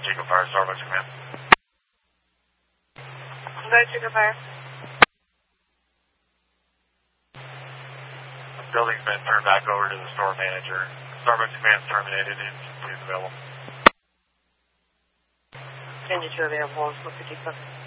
Chico Fire, Starbucks Command. Go Chico Fire. The building's been turned back over to the store manager. Starbucks Command terminated and please available. Change it to available, 455.